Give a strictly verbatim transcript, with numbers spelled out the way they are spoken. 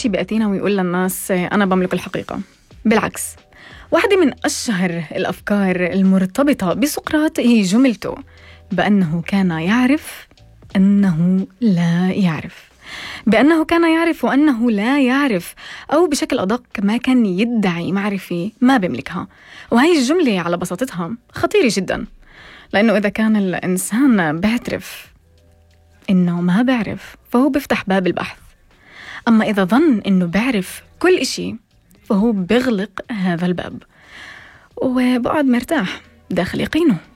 شي بيأتينا ويقول للناس أنا بملك الحقيقة. بالعكس، واحدة من أشهر الأفكار المرتبطة بسقراط هي جملته بأنه كان يعرف أنه لا يعرف، بأنه كان يعرف وأنه لا يعرف، أو بشكل أدق ما كان يدعي معرفة ما بيملكها. وهي الجملة على بساطتها خطيرة جدا، لأنه إذا كان الإنسان بيعترف إنه ما بيعرف فهو بيفتح باب البحث، أما إذا ظن إنه بيعرف كل إشي فهو بيغلق هذا الباب وبقعد مرتاح داخل يقينه.